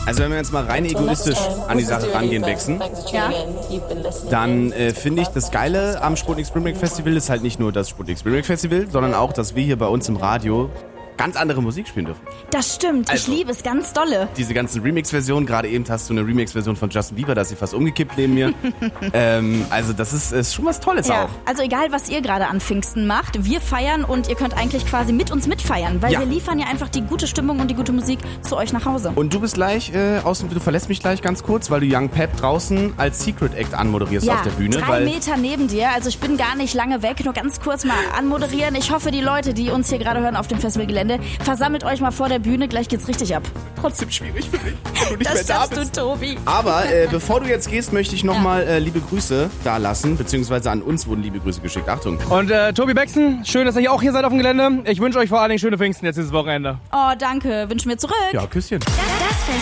Also wenn wir jetzt mal rein egoistisch an die Sache rangehen, Bexen, dann finde ich, das Geile am Sputnik Spring Break Festival ist halt nicht nur das Sputnik Spring Break Festival, sondern auch, dass wir hier bei uns im Radio ganz andere Musik spielen dürfen. Das stimmt, ich liebe es ganz dolle. Diese ganzen Remix-Versionen, gerade eben hast du eine Remix-Version von Justin Bieber, da ist sie fast umgekippt neben mir. Also das ist schon was Tolles auch. Also egal, was ihr gerade an Pfingsten macht, wir feiern und ihr könnt eigentlich quasi mit uns mitfeiern, weil wir liefern ja einfach die gute Stimmung und die gute Musik zu euch nach Hause. Und du bist gleich, du verlässt mich gleich ganz kurz, weil du Young Pep draußen als Secret Act anmoderierst auf der Bühne. 3 Meter neben dir, also ich bin gar nicht lange weg, nur ganz kurz mal anmoderieren. Ich hoffe, die Leute, die uns hier gerade hören auf dem Festivalgelände, versammelt euch mal vor der Bühne, gleich geht's richtig ab. Trotzdem schwierig für mich, wenn du nicht das mehr da bist. bist. Du, Tobi. Aber bevor du jetzt gehst, möchte ich nochmal liebe Grüße da lassen, beziehungsweise an uns wurden liebe Grüße geschickt. Achtung. Und Tobi Bexen, schön, dass ihr auch hier seid auf dem Gelände. Ich wünsche euch vor allen Dingen schöne Pfingsten jetzt dieses Wochenende. Oh, danke. Wünschen wir zurück. Ja, Küsschen. Das